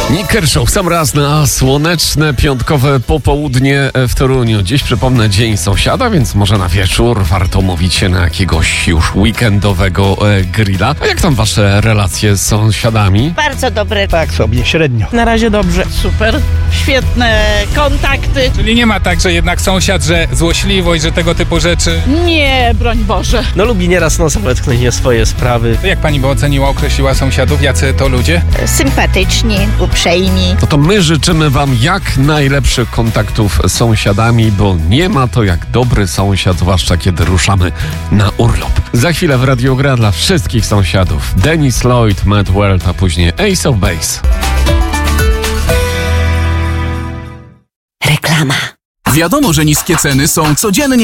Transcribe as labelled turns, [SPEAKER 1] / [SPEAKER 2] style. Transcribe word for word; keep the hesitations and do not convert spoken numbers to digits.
[SPEAKER 1] Nick Kershaw, sam raz na słoneczne, piątkowe popołudnie w Toruniu. Dziś, przypomnę, Dzień Sąsiada, więc może na wieczór warto umówić się na jakiegoś już weekendowego e, grilla. A jak tam wasze relacje z sąsiadami?
[SPEAKER 2] Bardzo dobre.
[SPEAKER 3] Tak sobie, średnio.
[SPEAKER 4] Na razie dobrze.
[SPEAKER 2] Super. Świetne kontakty.
[SPEAKER 5] Czyli nie ma tak, że jednak sąsiad, że złośliwość, że tego typu rzeczy.
[SPEAKER 2] Nie, broń Boże.
[SPEAKER 3] No lubi nieraz nosem wetknąć nie swoje sprawy.
[SPEAKER 5] Jak pani by oceniła, określiła sąsiadów? Jacy to ludzie?
[SPEAKER 6] Sympatyczni, uprzejmi.
[SPEAKER 1] No to my życzymy wam jak najlepszych kontaktów z sąsiadami, bo nie ma to jak dobry sąsiad, zwłaszcza kiedy ruszamy na urlop. Za chwilę w Radio Gra dla wszystkich sąsiadów. Dennis Lloyd, Matt Welt, a później Ace of Base.
[SPEAKER 6] Reklama.
[SPEAKER 7] Wiadomo, że niskie ceny są codziennie